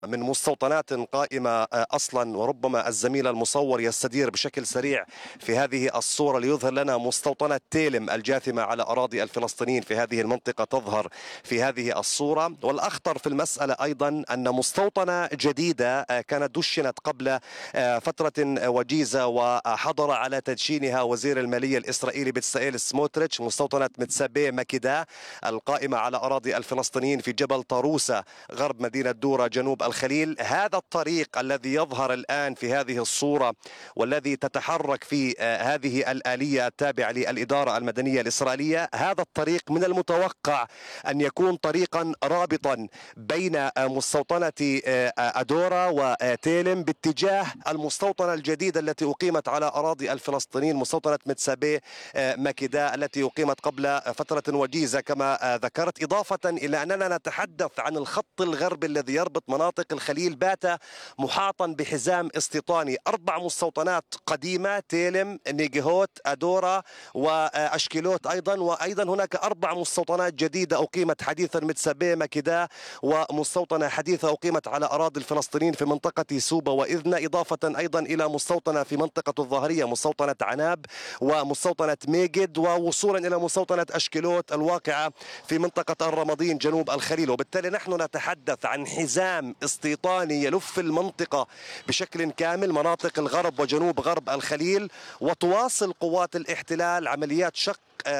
من مستوطنات قائمة أصلا، وربما الزميل المصور يستدير بشكل سريع في هذه الصورة ليظهر لنا مستوطنة تيلم الجاثمة على أراضي الفلسطينيين في هذه المنطقة تظهر في هذه الصورة. والأخطر في المسألة أيضا أن مستوطنة جديدة كانت دشنت قبل فترة وجيزة وحضر على تدشينها وزير المالية الإسرائيلي بتسائيل سموتريتش، مستوطنة متسابي مكيدا القائمة على أراضي الفلسطينيين في جبل طاروسة غرب مدينة دورة جنوب الخليل. هذا الطريق الذي يظهر الآن في هذه الصورة والذي تتحرك في هذه الآلية التابعة للإدارة المدنية الإسرائيلية، هذا الطريق من المتوقع أن يكون طريقا رابطا بين مستوطنة أدورا وتيلم باتجاه المستوطنة الجديدة التي أقيمت على أراضي الفلسطينيين، مستوطنة متسابي مكيدا التي أقيمت قبل فترة وجيزة كما ذكرت، إضافة إلى أننا نتحدث عن الخط الغربي الذي يربط مناطق الخليل بات محاطا بحزام استيطاني. 4 مستوطنات قديمة: تيلم، نيجيهوت، أدورا وأشكيلوت أيضا، وأيضا هناك 4 مستوطنات جديدة أقيمت حديثا: متسابي مكيدا، ومستوطنة حديثة أقيمت على أراضي الفلسطينيين في منطقة سوبا وإذنة، إضافة أيضا إلى مستوطنة في منطقة الظاهرية مستوطنة عناب ومستوطنة ميجد، ووصولا إلى مستوطنة أشكيلوت الواقعة في منطقة الرمضين جنوب الخليل. وبالتالي نحن نتحدث عن حزام استيطاني يلف المنطقة بشكل كامل، مناطق الغرب وجنوب غرب الخليل، وتواصل قوات الاحتلال عمليات شق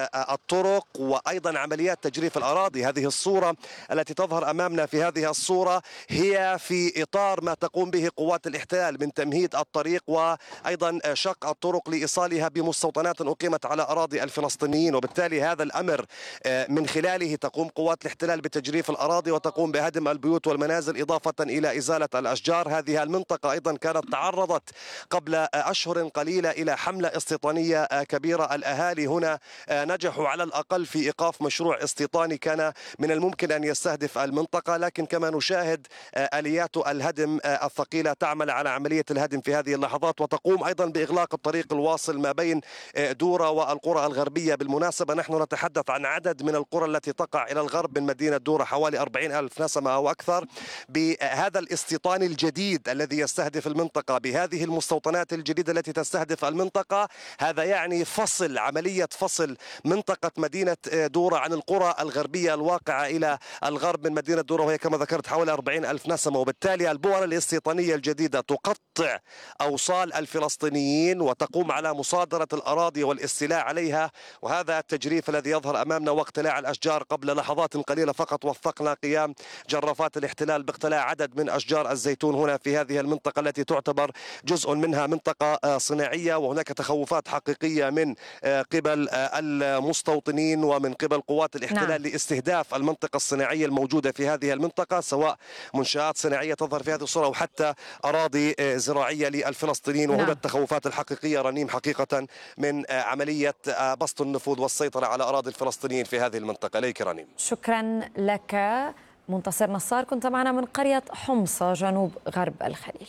الطرق وأيضا عمليات تجريف الأراضي. هذه الصورة التي تظهر أمامنا في هذه الصورة هي في إطار ما تقوم به قوات الاحتلال من تمهيد الطريق وأيضا شق الطرق لإيصالها بمستوطنات أقيمت على أراضي الفلسطينيين. وبالتالي هذا الأمر من خلاله تقوم قوات الاحتلال بتجريف الأراضي وتقوم بهدم البيوت والمنازل، إضافة إلى إزالة الأشجار. هذه المنطقة أيضا كانت تعرضت قبل أشهر قليلة إلى حملة استيطانية كبيرة. الأهالي هنا نجحوا على الأقل في إيقاف مشروع استيطاني كان من الممكن أن يستهدف المنطقة، لكن كما نشاهد آليات الهدم الثقيلة تعمل على عملية الهدم في هذه اللحظات، وتقوم أيضا بإغلاق الطريق الواصل ما بين دورة والقرى الغربية. بالمناسبة نحن نتحدث عن عدد من القرى التي تقع إلى الغرب من مدينة دورة، حوالي 40,000 نسمة أو أكثر. بهذا الاستيطان الجديد الذي يستهدف المنطقة بهذه المستوطنات الجديدة التي تستهدف المنطقة، هذا يعني فصل، عملية فصل منطقة مدينة دورة عن القرى الغربية الواقعة إلى الغرب من مدينة دورة، وهي كما ذكرت حوالي 40,000 نسمة. وبالتالي البؤر الاستيطانية الجديدة تقطع أوصال الفلسطينيين وتقوم على مصادرة الأراضي والاستيلاء عليها. وهذا التجريف الذي يظهر أمامنا واقتلاع الأشجار. قبل لحظات قليلة فقط وثقنا قيام جرافات الاحتلال باقتلاع عدد من أشجار الزيتون هنا في هذه المنطقة التي تعتبر جزء منها منطقة صناعية، وهناك تخوفات حقيقية من قبل المستوطنين ومن قبل قوات الاحتلال لاستهداف المنطقة الصناعية الموجودة في هذه المنطقة، سواء منشآت صناعية تظهر في هذه الصورة أو حتى أراضي زراعية للفلسطينيين. وهنا التخوفات الحقيقية رنيم حقيقة من عملية بسط النفوذ والسيطرة على أراضي الفلسطينيين في هذه المنطقة. ليك رنيم. شكرا لك منتصر نصار، كنت معنا من قرية حمصة جنوب غرب الخليل.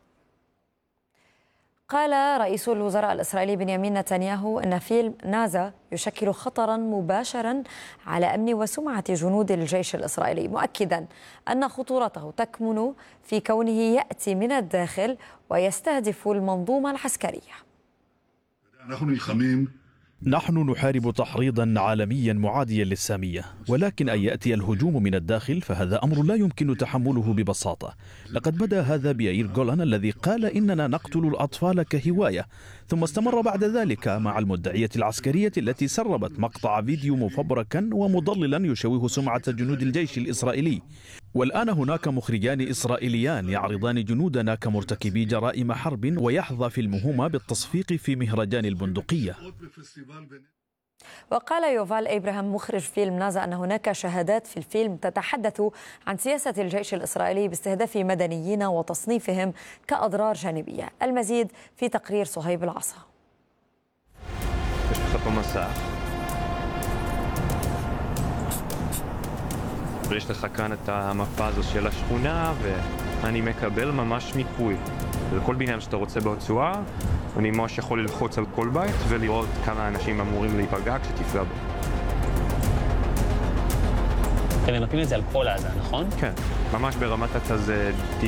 قال رئيس الوزراء الإسرائيلي بنيامين نتنياهو أن فيلم نازا يشكل خطرا مباشرا على أمن وسمعة جنود الجيش الإسرائيلي، مؤكدا أن خطورته تكمن في كونه يأتي من الداخل ويستهدف المنظومة العسكرية. نحن نحارب تحريضا عالميا معاديا للسامية، ولكن أن يأتي الهجوم من الداخل فهذا أمر لا يمكن تحمله ببساطة. لقد بدأ هذا بيائير جولان الذي قال إننا نقتل الأطفال كهواية، ثم استمر بعد ذلك مع المدعية العسكرية التي سربت مقطع فيديو مفبركا ومضللا يشوه سمعة جنود الجيش الإسرائيلي. والآن هناك مخرجان إسرائيليان يعرضان جنودنا كمرتكبي جرائم حرب، ويحظى فيلمهما بالتصفيق في مهرجان البندقية. وقال يوفال إبراهام مخرج فيلم نازا أن هناك شهادات في الفيلم تتحدث عن سياسة الجيش الإسرائيلي باستهداف مدنيين وتصنيفهم كأضرار جانبية. المزيد في تقرير صهيب العصا. יש לך כאן את המפה הזו של השכונה, ואני מקבל ממש מיפוי. לכל בניין שאתה רוצה ברצועה, אני ממש יכול ללחוץ על כל בית ולראות כמה אנשים אמורים להיפגע כשתפגע בו. אתם ממפים את זה על כל עזה, נכון? כן, ממש ברמת הכזה